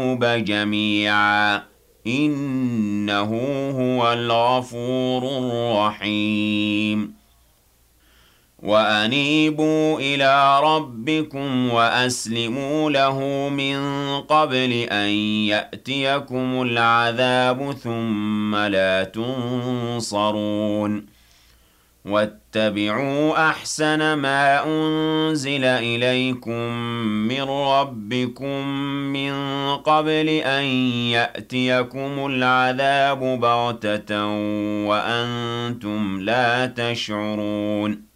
الذُّنُوبَ جَمِيعًا إِنَّهُ هُوَ الْغَفُورُ الرَّحِيمُ وَأَنِيبُوا إِلَىٰ رَبِّكُمْ وَأَسْلِمُوا لَهُ مِن قَبْلِ أَن يَأْتِيَكُمُ الْعَذَابُ ثُمَّ لَا تُنصَرُونَ وَاتَّبِعُوا أَحْسَنَ مَا أُنزِلَ إِلَيْكُم مِّن رَّبِّكُم مِّن قَبْلِ أَن يَأْتِيَكُمُ الْعَذَابُ بَغْتَةً وَأَنتُمْ لَا تَشْعُرُونَ